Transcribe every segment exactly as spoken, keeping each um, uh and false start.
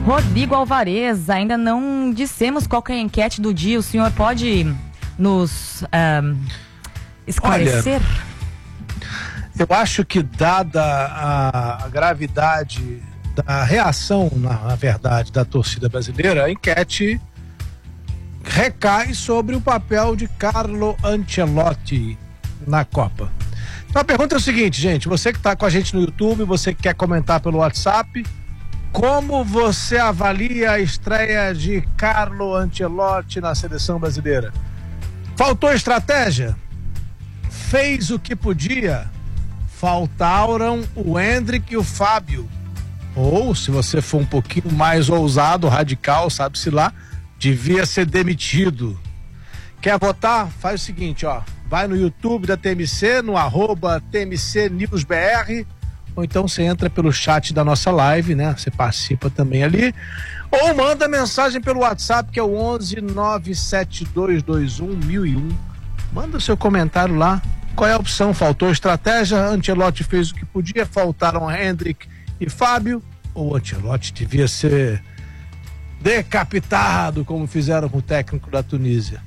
Rodrigo Alvarez, ainda não dissemos qual que é a enquete do dia. O senhor pode nos um, esclarecer? Olha, eu acho que dada a, a gravidade da reação, na, na verdade, da torcida brasileira, a enquete recai sobre o papel de Carlo Ancelotti na Copa. Então a pergunta é o seguinte, gente, você que está com a gente no YouTube, você que quer comentar pelo WhatsApp, como você avalia a estreia de Carlo Ancelotti na seleção brasileira? Faltou estratégia? Fez o que podia? Faltaram o Endrick e o Fábio? Ou, se você for um pouquinho mais ousado, radical, sabe-se lá, devia ser demitido. Quer votar? Faz o seguinte, ó, vai no YouTube da T M C, no arroba T M C News B R, ou então você entra pelo chat da nossa live, né? Você participa também ali. Ou manda mensagem pelo WhatsApp, que é o onze nove sete dois dois um mil e um. Manda seu comentário lá. Qual é a opção? Faltou estratégia? Ancelotti fez o que podia? Faltaram Endrick e Fábio? Ou Ancelotti devia ser decapitado, como fizeram com o técnico da Tunísia?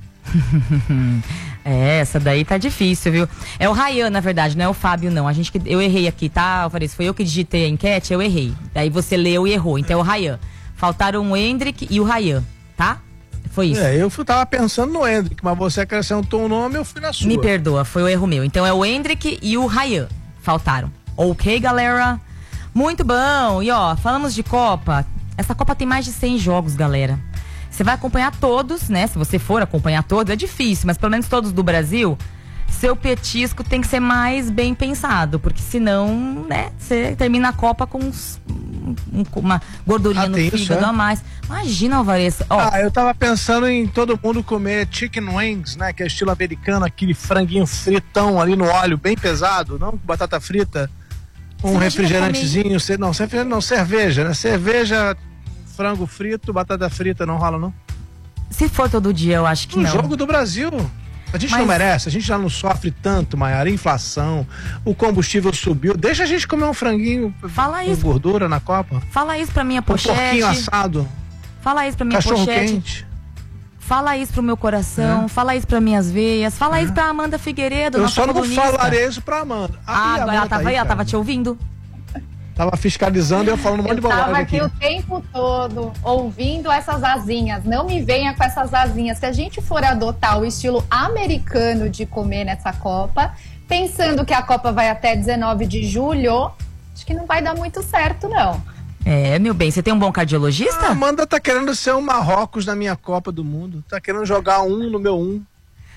É, essa daí tá difícil, viu? É o Ryan, na verdade, não é o Fábio, não. A gente que eu errei aqui, tá, Alvarez? Foi eu que digitei a enquete, eu errei. Daí você leu e errou. Então é o Ryan. Faltaram o Endrick e o Ryan, tá? Foi isso. É, eu tava pensando no Endrick, mas você acrescentou um nome, eu fui na sua. Me perdoa, foi o erro meu. Então é o Endrick e o Ryan. Faltaram. Ok, galera? Muito bom. E ó, falamos de Copa. Essa Copa tem mais de cem jogos, galera. Você vai acompanhar todos, né? Se você for acompanhar todos, é difícil, mas pelo menos todos do Brasil, seu petisco tem que ser mais bem pensado, porque senão, né, você termina a Copa com uns, um, uma gordurinha ah, no fígado isso, é? a mais. Imagina, Alvarez. Ó, ah, eu tava pensando em todo mundo comer chicken wings, né? Que é estilo americano, aquele franguinho fritão ali no óleo, bem pesado, não? Batata frita, um refrigerantezinho, comer... não, refrigerante não, cerveja, né? Cerveja, frango frito, batata frita, não rola, não? Se for todo dia, eu acho que no não. No jogo do Brasil, a gente Mas... não merece, a gente já não sofre tanto, Maiara, inflação, o combustível subiu, deixa a gente comer um franguinho Fala com isso. gordura na Copa. Fala isso pra minha pochete. Um porquinho assado. Fala isso pra minha Cachorro pochete. Quente. Fala isso pro meu coração, é. fala isso pra minhas veias, fala é. isso pra Amanda Figueiredo, Eu só não colunista. falarei isso pra Amanda. Ah, ah agora ela tava aí, aí ela tava te ouvindo. Tava fiscalizando e eu falando um monte de bobagem aqui. Eu tava aqui o tempo todo ouvindo essas asinhas. Não me venha com essas asinhas. Se a gente for adotar o estilo americano de comer nessa Copa, pensando que a Copa vai até dezenove de julho, acho que não vai dar muito certo, não. É, meu bem, você tem um bom cardiologista? A Amanda tá querendo ser o Marrocos na minha Copa do Mundo. Tá querendo jogar um no meu um.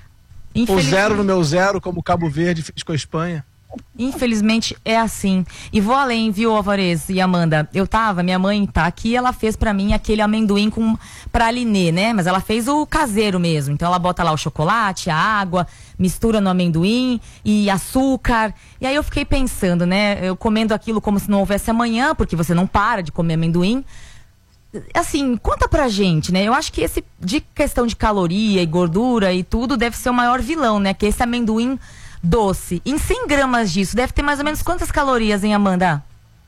Ou zero no meu zero, como o Cabo Verde fez com a Espanha. Infelizmente é assim. E vou além, viu, Alvarez e Amanda? Eu tava, minha mãe tá aqui, ela fez pra mim aquele amendoim com pralinê, né? Mas ela fez o caseiro mesmo. Então ela bota lá o chocolate, a água, mistura no amendoim e açúcar. E aí eu fiquei pensando, né? Eu comendo aquilo como se não houvesse amanhã, porque você não para de comer amendoim. Assim, conta pra gente, né? Eu acho que esse de questão de caloria e gordura e tudo deve ser o maior vilão, né? Que esse amendoim doce. Em cem gramas disso, deve ter mais ou menos quantas calorias, hein, Amanda?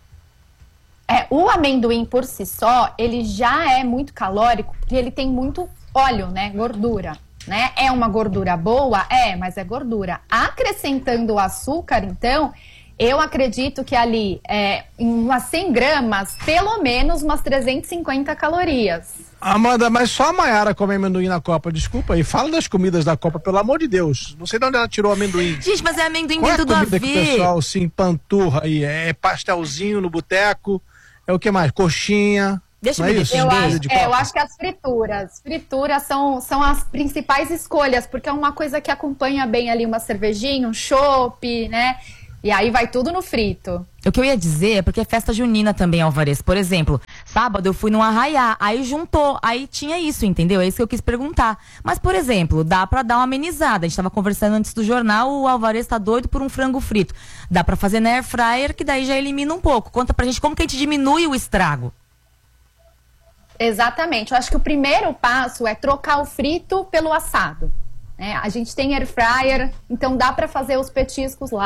É, o amendoim por si só, ele já é muito calórico, porque ele tem muito óleo, né? Gordura, né? É uma gordura boa? É, mas é gordura. Acrescentando o açúcar, então, eu acredito que ali, é, em umas cem gramas, pelo menos umas trezentas e cinquenta calorias. Amanda, mas só a Maiara come amendoim na Copa, desculpa aí. Fala das comidas da Copa, pelo amor de Deus. Não sei de onde ela tirou o amendoim. Gente, mas é amendoim Qual dentro do é a comida avê. que o pessoal se empanturra aí? É pastelzinho no boteco? É o que mais? Coxinha? Deixa eu me é defender. Eu acho, é, eu acho que as frituras. Frituras são, são as principais escolhas, porque é uma coisa que acompanha bem ali uma cervejinha, um chopp, né? E aí vai tudo no frito. O que eu ia dizer é porque é festa junina também, Alvarez. Por exemplo, sábado eu fui num arraiá, aí juntou, aí tinha isso, entendeu? É isso que eu quis perguntar. Mas, por exemplo, dá pra dar uma amenizada. A gente tava conversando antes do jornal, o Alvarez tá doido por um frango frito. Dá pra fazer na air fryer, que daí já elimina um pouco. Conta pra gente como que a gente diminui o estrago. Exatamente. Eu acho que o primeiro passo é trocar o frito pelo assado. É, a gente tem air fryer, então dá pra fazer os petiscos lá,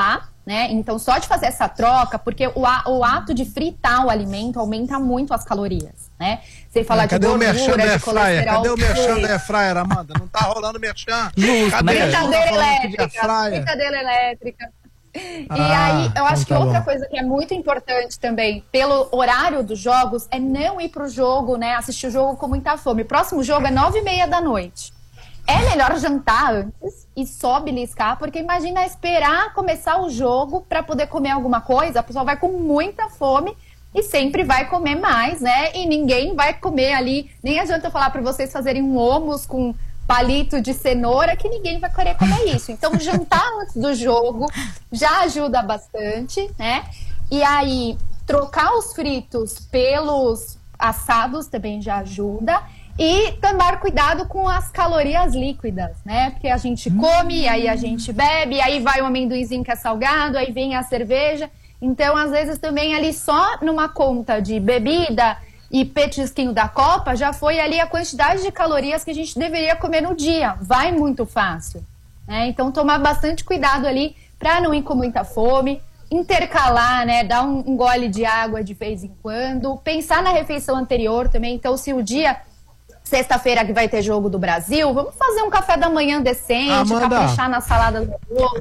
né? Então, só de fazer essa troca, porque o, a, o ato de fritar o alimento aumenta muito as calorias, né? Sem falar ah, de cadê gordura, o merchan da de colesterol. Cadê o merchan da Airfryer, Amanda? Não tá rolando merchan. Justo, cadê? Brincadeira Tá elétrica, brincadeira elétrica. E Ah, aí, eu acho então que tá outra bom. coisa que é muito importante também, pelo horário dos jogos, é não ir pro jogo, né? Assistir o jogo com muita fome. O próximo jogo é nove e meia da noite. É melhor jantar antes e só beliscar, porque imagina esperar começar o jogo para poder comer alguma coisa, a pessoa vai com muita fome e sempre vai comer mais, né? E ninguém vai comer ali, nem adianta eu falar para vocês fazerem um hummus com palito de cenoura, que ninguém vai querer comer isso. Então, jantar antes do jogo já ajuda bastante, né? E aí, trocar os fritos pelos assados também já ajuda. E tomar cuidado com as calorias líquidas, né? Porque a gente come, aí a gente bebe, aí vai o amendoinzinho que é salgado, aí vem a cerveja. Então, às vezes, também ali só numa conta de bebida e petisquinho da Copa, já foi ali a quantidade de calorias que a gente deveria comer no dia. Vai muito fácil, né? Então, tomar bastante cuidado ali para não ir com muita fome. Intercalar, né? Dar um, um gole de água de vez em quando. Pensar na refeição anterior também. Então, se o dia... Sexta-feira que vai ter jogo do Brasil, vamos fazer um café da manhã decente, Amanda, caprichar na salada do almoço.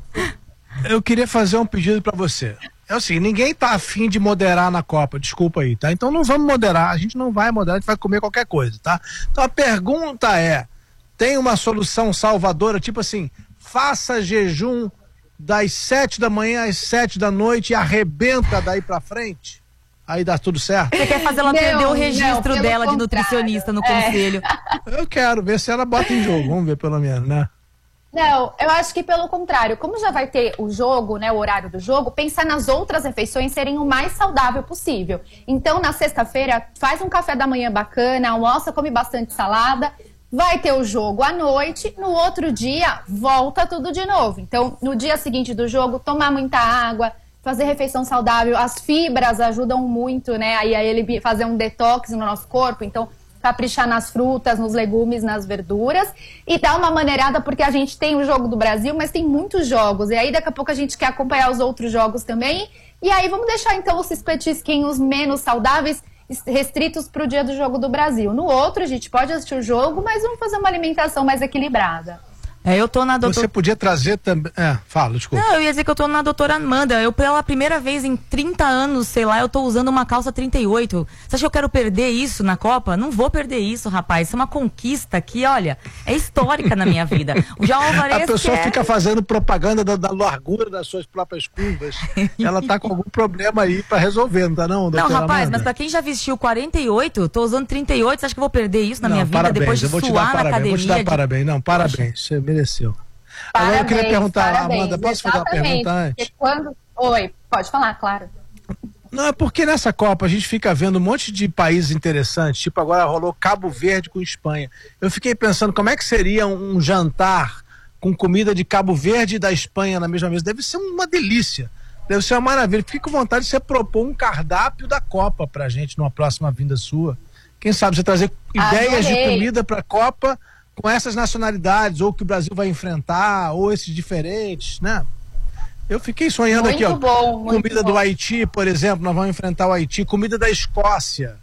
Eu queria fazer um pedido pra você. É assim, ninguém tá afim de moderar na Copa, desculpa aí, tá? Então não vamos moderar, a gente não vai moderar, a gente vai comer qualquer coisa, tá? Então a pergunta é, tem uma solução salvadora, tipo assim, faça jejum das sete da manhã às sete da noite e arrebenta daí pra frente? Aí dá tudo certo? Você quer fazer ela Não, perder o registro não, dela de contrário. nutricionista no É. conselho? Eu quero ver se ela bota em jogo, vamos ver pelo menos, né? Não, eu acho que pelo contrário, como já vai ter o jogo, né, o horário do jogo, pensar nas outras refeições serem o mais saudável possível. Então, na sexta-feira, faz um café da manhã bacana, almoça, come bastante salada, vai ter o jogo à noite, no outro dia, volta tudo de novo. Então, no dia seguinte do jogo, tomar muita água, fazer refeição saudável, as fibras ajudam muito, né, aí a ele fazer um detox no nosso corpo, então caprichar nas frutas, nos legumes, nas verduras e dar uma maneirada, porque a gente tem o jogo do Brasil, mas tem muitos jogos, e aí daqui a pouco a gente quer acompanhar os outros jogos também, e aí vamos deixar então esses petisquinhos menos saudáveis restritos para o dia do jogo do Brasil. No outro a gente pode assistir o jogo, mas vamos fazer uma alimentação mais equilibrada. É, eu tô na doutora... Você podia trazer também... É, fala, desculpa. Não, eu ia dizer que eu tô na doutora Amanda. Eu, pela primeira vez em trinta anos, sei lá, eu tô usando uma calça trinta e oito. Você acha que eu quero perder isso na Copa? Não vou perder isso, rapaz. Isso é uma conquista que, olha, é histórica na minha vida. O João Alvarez A pessoa quer... fica fazendo propaganda da, da largura das suas próprias curvas. Ela tá com algum problema aí pra resolver, não tá não, Não, doutora rapaz, Amanda? mas pra quem já vestiu quarenta e oito, tô usando trinta e oito, você acha que eu vou perder isso na Não, minha vida? parabéns, Depois de eu vou te dar suar na parabéns, academia? vou te dar de- parabéns. Não, parabéns, você mereceu. Parabéns, Agora eu queria perguntar, parabéns, Amanda, posso fazer uma exatamente, pergunta antes? porque quando... Oi, pode falar, claro. Não, é porque nessa Copa a gente fica vendo um monte de países interessantes, tipo agora rolou Cabo Verde com Espanha. Eu fiquei pensando como é que seria um jantar com comida de Cabo Verde e da Espanha na mesma mesa. Deve ser uma delícia, deve ser uma maravilha. Fiquei com vontade de você propor um cardápio da Copa pra gente numa próxima vinda sua. Quem sabe você trazer ideias de Adorei. comida pra Copa com essas nacionalidades, ou que o Brasil vai enfrentar, ou esses diferentes, né? Eu fiquei sonhando Muito aqui, ó. bom, muito Comida bom. do Haiti, por exemplo, nós vamos enfrentar o Haiti. Comida da Escócia.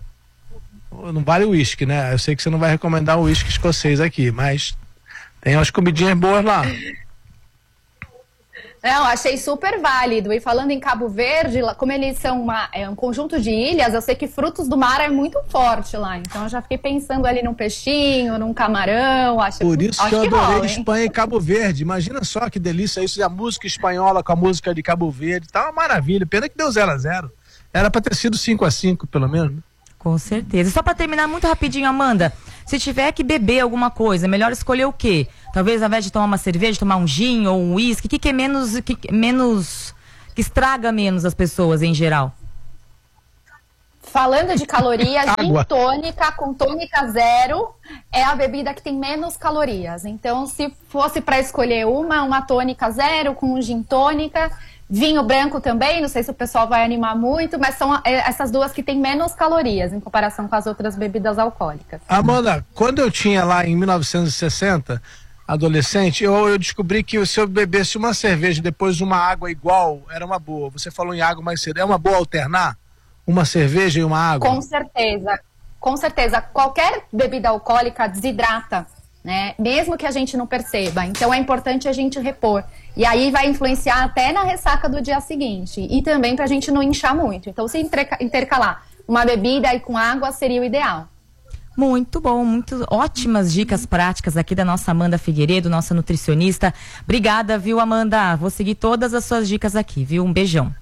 Não vale o uísque, né? Eu sei que você não vai recomendar o uísque escocês aqui, mas tem umas comidinhas boas lá. Não, achei super válido. E falando em Cabo Verde, lá- como eles são uma- é um conjunto de ilhas, eu sei que frutos do mar é muito forte lá. Então eu já fiquei pensando ali num peixinho, num camarão. Acho, Por isso acho que eu adorei rola, hein? Espanha e Cabo Verde. Imagina só que delícia isso, a música espanhola com a música de Cabo Verde. Tá uma maravilha. Pena que deu zero a zero. Era pra ter sido cinco a cinco, pelo menos. né? Com certeza. E só pra terminar muito rapidinho, Amanda, se tiver que beber alguma coisa, melhor escolher o quê? Talvez ao invés de tomar uma cerveja, tomar um gin ou um uísque, o que, que é menos, que, que- menos, que estraga menos as pessoas em geral? Falando de calorias, gin Água. tônica com tônica zero é a bebida que tem menos calorias. Então, se fosse para escolher uma, uma tônica zero com um gin tônica, vinho branco também, não sei se o pessoal vai animar muito, mas são é, essas duas que têm menos calorias em comparação com as outras bebidas alcoólicas. Amanda, quando eu tinha lá em mil novecentos e sessenta, adolescente, eu, eu descobri que se eu bebesse uma cerveja e depois uma água igual, era uma boa. Você falou em água mais cedo. É uma boa alternar? Uma cerveja e uma água? Com certeza. Com certeza. Qualquer bebida alcoólica desidrata, né? Mesmo que a gente não perceba. Então é importante a gente repor. E aí vai influenciar até na ressaca do dia seguinte. E também pra gente não inchar muito. Então se intercalar uma bebida e com água seria o ideal. Muito bom, muito ótimas dicas práticas aqui da nossa Amanda Figueiredo, nossa nutricionista. Obrigada, viu, Amanda? Vou seguir todas as suas dicas aqui, viu? Um beijão.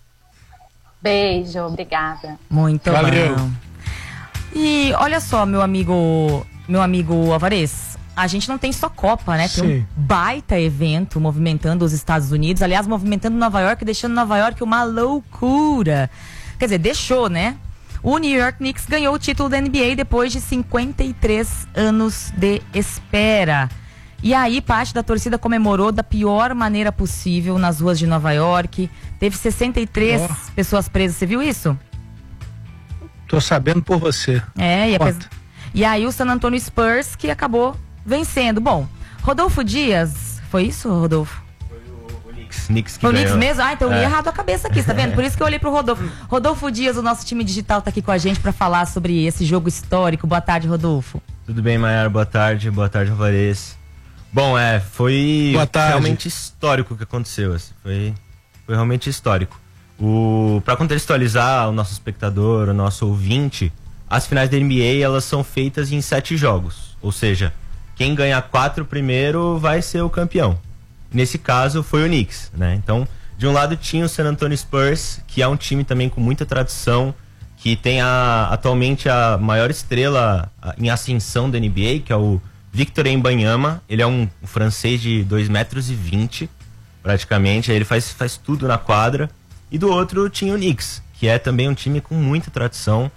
Beijo, obrigada. Muito Valeu. bom. E olha só, meu amigo, meu amigo Alvarez, a gente não tem só Copa, né? Tem Sim. um baita evento movimentando os Estados Unidos, aliás, movimentando Nova York, deixando Nova York uma loucura. Quer dizer, deixou, né? O New York Knicks ganhou o título da N B A depois de cinquenta e três anos de espera. E aí, parte da torcida comemorou da pior maneira possível nas ruas de Nova York. Teve sessenta e três Oh. pessoas presas. Você viu isso? Tô sabendo por você. É, e, apes... Conta. e aí o San Antonio Spurs que acabou vencendo. Bom, Rodolfo Dias, foi isso, Rodolfo? Knicks que Foi o Knicks ganhou. mesmo? Ah, então eu li É. errado a cabeça aqui, tá vendo? Por isso que eu olhei pro Rodolfo. Rodolfo Dias, o nosso time digital, tá aqui com a gente pra falar sobre esse jogo histórico. Boa tarde, Rodolfo. Tudo bem, Maiara? Boa tarde. Boa tarde, Alvarez. Bom, é, foi Boa tarde. realmente histórico o que aconteceu. Assim, foi, foi realmente histórico. O, pra contextualizar o nosso espectador, o nosso ouvinte, as finais da N B A, elas são feitas em sete jogos. Ou seja, quem ganhar quatro primeiro vai ser o campeão. Nesse caso, foi o Knicks, né? Então, de um lado tinha o San Antonio Spurs, que é um time também com muita tradição, que tem a, atualmente a maior estrela a, em ascensão da N B A, que é o Victor Wembanyama. Ele é um, um francês de dois metros e vinte, praticamente. Ele faz, faz tudo na quadra. E do outro tinha o Knicks, que é também um time com muita tradição.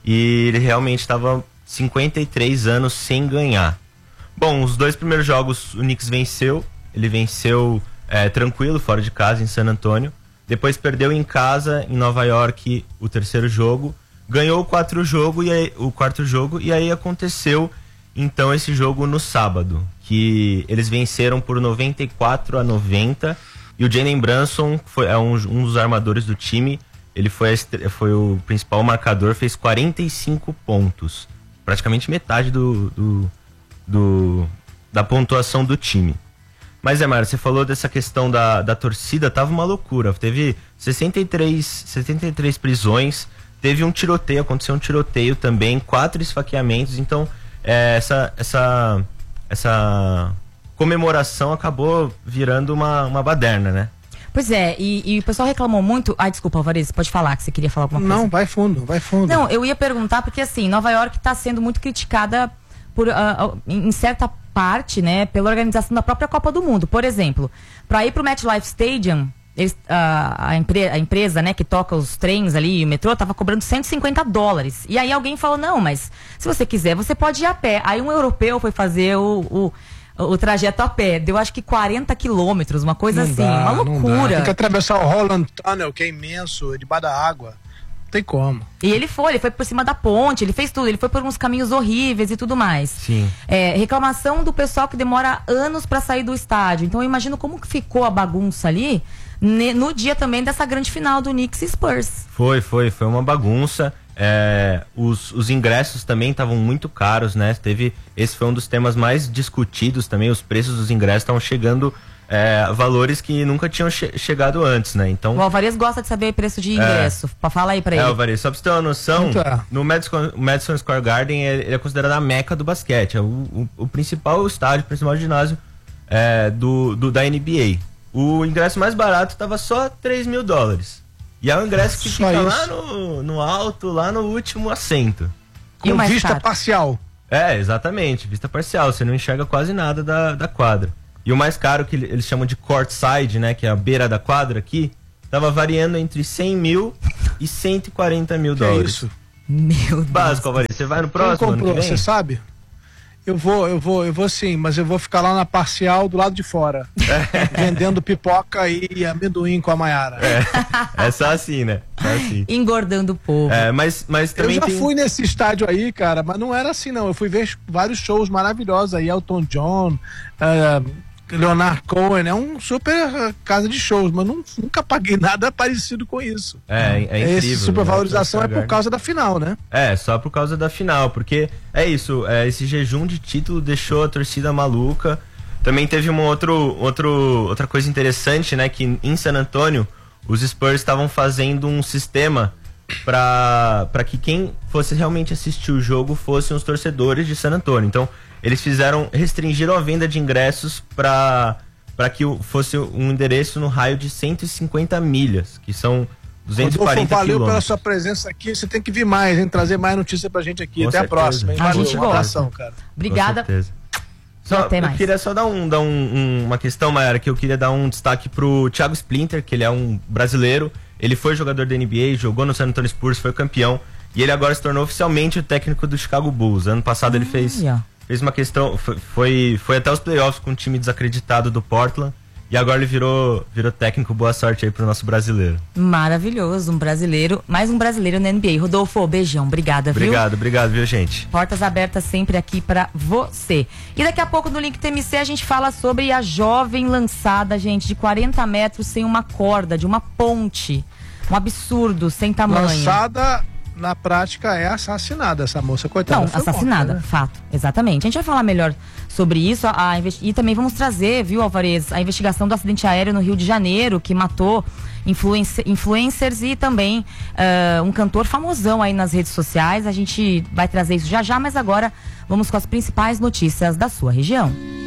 E ele realmente estava cinquenta e três anos sem ganhar. Bom, os dois primeiros jogos o Knicks venceu. Ele venceu é, tranquilo, fora de casa, em San Antonio. Depois perdeu em casa, em Nova York, o terceiro jogo. Ganhou o, quatro jogo, e aí, o quarto jogo. E aí aconteceu, então, esse jogo no sábado. Que eles venceram por noventa e quatro a noventa. E o Jalen Brunson foi, é um, um dos armadores do time. Ele foi, a, foi o principal marcador, fez quarenta e cinco pontos. Praticamente metade do, do, do, da pontuação do time. Mas é, Mara, você falou dessa questão da, da torcida, tava uma loucura. Teve sessenta e três prisões, teve um tiroteio, aconteceu um tiroteio também, quatro esfaqueamentos. Então, é, essa, essa, essa comemoração acabou virando uma, uma baderna, né? Pois é, e, e o pessoal reclamou muito. Ai, desculpa, Alvarez, pode falar que você queria falar alguma coisa. Não, vai fundo, vai fundo. Não, eu ia perguntar porque assim, Nova York está sendo muito criticada por, uh, uh, em certa parte, né, pela organização da própria Copa do Mundo. Por exemplo, para ir pro MetLife Stadium, eles, uh, a, empre a empresa, né, que toca os trens ali, o metrô, tava cobrando cento e cinquenta dólares. E aí alguém falou, não, mas se você quiser, você pode ir a pé. Aí um europeu foi fazer o... o o trajeto a pé, deu acho que quarenta quilômetros, uma coisa Não assim, dá, uma não dá. loucura. Tem que atravessar o Holland Tunnel, que é imenso, debaixo da água. Não tem como. E ele foi, ele foi por cima da ponte, ele fez tudo, ele foi por uns caminhos horríveis e tudo mais. Sim. É, reclamação do pessoal que demora anos pra sair do estádio. Então eu imagino como que ficou a bagunça ali ne, no dia também dessa grande final do Knicks e Spurs. Foi, foi, foi uma bagunça. É, os, os ingressos também estavam muito caros, né? Teve, esse foi um dos temas mais discutidos também. Os preços dos ingressos estavam chegando é, a valores que nunca tinham che chegado antes, né? Então, O Alvarez gosta de saber preço de ingresso. É, fala aí pra ele. É, Alvarez, só pra você ter uma noção, Então. no Madison, Madison Square Garden ele é considerado a meca do basquete. É o, o, o principal estádio, o principal ginásio é, do, do, da N B A. O ingresso mais barato estava só três mil dólares. E é um ingresso que Só fica isso. lá no, no alto, lá no último assento. E o Com mais vista caro? parcial. É, exatamente, vista parcial, você não enxerga quase nada da, da quadra. E o mais caro, que eles chamam de courtside, né, que é a beira da quadra aqui, tava variando entre cem mil e cento e quarenta mil Que é dólares. isso? Meu Deus. Básico, Alvarez, você vai no Quem próximo ano comprou, que vem? você sabe? Eu vou, eu vou, eu vou sim, mas eu vou ficar lá na parcial do lado de fora. Vendendo pipoca e amendoim com a Maiara. É, é só assim, né? Só assim. Engordando o povo. É, mas, mas também eu já tem... fui nesse estádio aí, cara, mas não era assim, não. Eu fui ver vários shows maravilhosos aí, Elton John, uh, Leonard Cohen, é um super casa de shows, mas não, nunca paguei nada parecido com isso. É, é incrível. Essa supervalorização né? é por causa da final, né? É, só por causa da final, porque é isso, é, esse jejum de título deixou a torcida maluca. Também teve uma outro, outro, outra coisa interessante, né, que em San Antonio os Spurs estavam fazendo um sistema para para que quem fosse realmente assistir o jogo fossem os torcedores de San Antonio. Então, eles fizeram, restringiram a venda de ingressos para para que fosse um endereço no raio de cento e cinquenta milhas, que são duzentos e quarenta Rodolfo, valeu quilômetros. pela sua presença aqui. Você tem que vir mais, hein? Trazer mais notícia pra gente aqui. Com Até certeza. a próxima, hein? A Valeu, gente um gosta. abração, cara. Obrigada. Com certeza. Só, Até eu mais. queria só dar, um, dar um, um, uma questão, Mayara, que eu queria dar um destaque pro Thiago Splinter, que ele é um brasileiro. Ele foi jogador da N B A, jogou no San Antonio Spurs, foi campeão. E ele agora se tornou oficialmente o técnico do Chicago Bulls. Ano passado ele fez, Olha. fez uma questão, foi, foi, foi até os playoffs com um time desacreditado do Portland. E agora ele virou, virou técnico. Boa sorte aí pro nosso brasileiro. Maravilhoso, um brasileiro, mais um brasileiro na N B A. Rodolfo, beijão, obrigada, viu? Obrigado, obrigado, viu, gente? Portas abertas sempre aqui pra você. E daqui a pouco no Link T M C a gente fala sobre a jovem lançada, gente, de quarenta metros sem uma corda, de uma ponte. Um absurdo, sem tamanho. Lançada, na prática, é assassinada essa moça, coitada. Não, foi assassinada, morta, né? fato, exatamente. A gente vai falar melhor sobre isso a, a investi- e também vamos trazer, viu, Alvarez, a investigação do acidente aéreo no Rio de Janeiro, que matou influencer, influencers e também uh, um cantor famosão aí nas redes sociais. A gente vai trazer isso já já, mas agora vamos com as principais notícias da sua região.